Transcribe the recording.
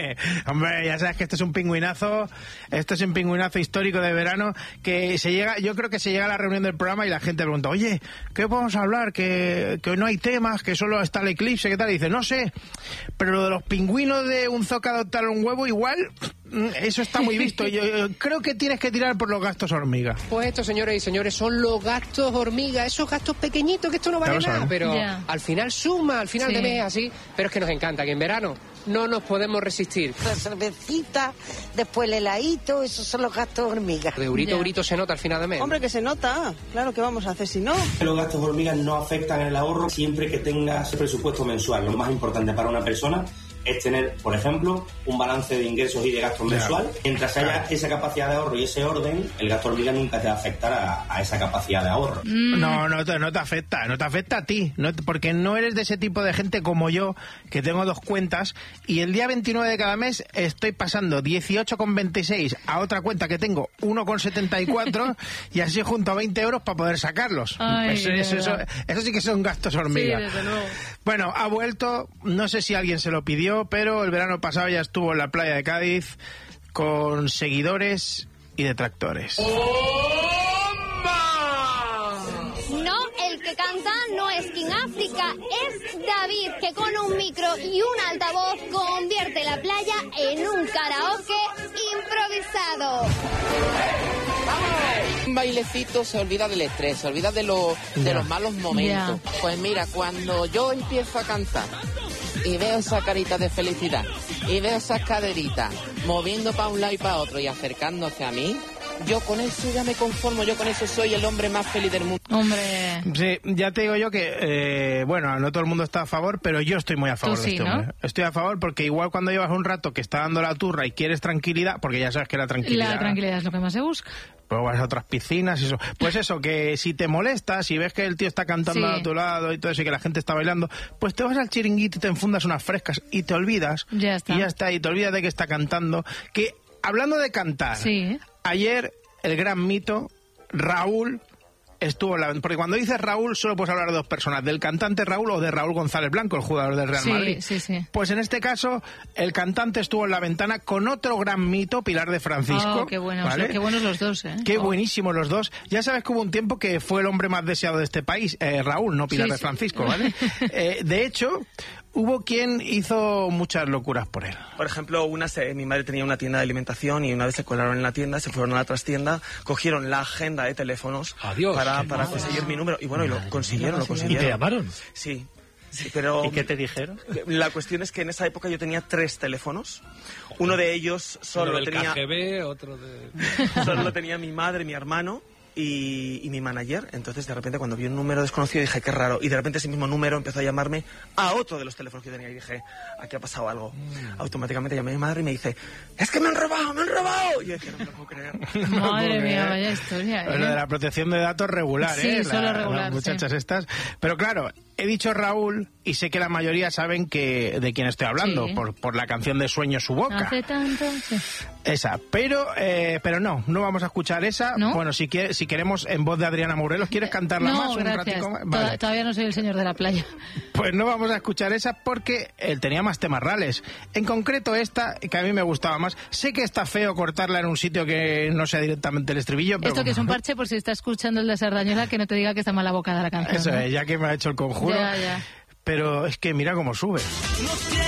Hombre, ya sabes que este es un pingüinazo histórico de verano, que yo creo que se llega a la reunión del programa y la gente pregunta, oye, ¿qué podemos hablar? Que hoy no hay temas, que solo está el eclipse, ¿qué tal? Y dice, no sé, pero lo de los pingüinos de un zoca adoptar un huevo, igual, eso está muy visto. Yo creo que tienes que tirar por los gastos hormiga. Pues esto, señores y señores, son los gastos hormiga, esos gastos pequeñitos que esto no vale nada, pero al final suma, al final de mes así, pero es que nos encanta que en verano no nos podemos resistir. La cervecita, después el heladito, esos son los gastos hormiga. De eurito se nota al final de mes. Hombre, que se nota, claro, ¿qué vamos a hacer si no? Los gastos hormigas no afectan el ahorro siempre que tengas presupuesto mensual. Lo más importante para una persona es tener, por ejemplo, un balance de ingresos y de gastos mensual. Mientras haya esa capacidad de ahorro y ese orden, el gasto hormiga nunca te va a afectar a esa capacidad de ahorro. No te afecta a ti, porque no eres de ese tipo de gente como yo, que tengo 2 cuentas, y el día 29 de cada mes estoy pasando 18,26 a otra cuenta que tengo 1,74 y así junto a 20 euros para poder sacarlos. Eso sí que son gastos hormiga. Sí, desde luego. Bueno, ha vuelto, no sé si alguien se lo pidió, pero el verano pasado ya estuvo en la playa de Cádiz con seguidores y detractores. No, el que canta no es King África, es David, que con un micro y un altavoz convierte la playa en un karaoke improvisado. Un bailecito se olvida del estrés, se olvida de los malos momentos. Pues mira, cuando yo empiezo a cantar y veo esa carita de felicidad y veo esas caderitas moviendo para un lado y para otro y acercándose a mí, yo con eso ya me conformo, yo con eso soy el hombre más feliz del mundo. Hombre. Sí, ya te digo yo que, no todo el mundo está a favor, pero yo estoy muy a favor de este hombre. ¿No? Estoy a favor porque igual cuando llevas un rato que está dando la turra y quieres tranquilidad, porque ya sabes que la tranquilidad es lo que más se busca. Pues vas a otras piscinas y eso. Pues eso, que si te molesta, si ves que el tío está cantando a tu lado y todo eso y que la gente está bailando, pues te vas al chiringuito y te enfundas unas frescas y te olvidas. Ya está. Y ya está, y te olvidas de que está cantando. Que, hablando de cantar, ayer el gran mito, Raúl, estuvo en la... Porque cuando dices Raúl solo puedes hablar de 2 personas, del cantante Raúl o de Raúl González Blanco, el jugador del Real Madrid. Sí. Pues en este caso, el cantante estuvo en la ventana con otro gran mito, Pilar de Francisco. Oh, qué bueno, ¿vale? qué buenos los dos, ¿eh? Qué buenísimos los dos. Ya sabes que hubo un tiempo que fue el hombre más deseado de este país, Raúl, no Pilar de Francisco, ¿vale? De hecho, hubo quien hizo muchas locuras por él. Por ejemplo, mi madre tenía una tienda de alimentación y una vez se colaron en la tienda, se fueron a la trastienda, cogieron la agenda de teléfonos para conseguir mi número. Y bueno, y lo consiguieron. ¿Y te llamaron? Sí, pero... ¿Y qué te dijeron? La cuestión es que en esa época yo tenía 3 teléfonos. Uno de ellos solo del tenía... KGB, otro de... Solo lo tenía mi madre, mi hermano y mi manager. Entonces de repente cuando vi un número desconocido dije qué raro, y de repente ese mismo número empezó a llamarme a otro de los teléfonos que yo tenía y dije aquí ha pasado algo. Automáticamente llamé a mi madre y me dice es que me han robado. Y yo dije no me lo puedo creer. Madre mía, vaya historia, Lo de la protección de datos regular, sí, solo regular, las muchachas estas. Pero claro, he dicho Raúl y sé que la mayoría saben de quién estoy hablando, por la canción de Sueño su boca. Hace tanto, Esa, pero no vamos a escuchar esa. ¿No? Bueno, si queremos en voz de Adriana Morelos, ¿quieres cantarla más? No, gracias. Vale. Todavía no soy el señor de la playa. Pues no vamos a escuchar esa porque él tenía más temas reales. En concreto esta, que a mí me gustaba más. Sé que está feo cortarla en un sitio que no sea directamente el estribillo, pero... Esto que es un parche por si está escuchando el de Sardañola, que no te diga que está mal abocada la canción. Eso ¿no? es, ya que me ha hecho el conjuro. Ya. Pero es que mira cómo sube.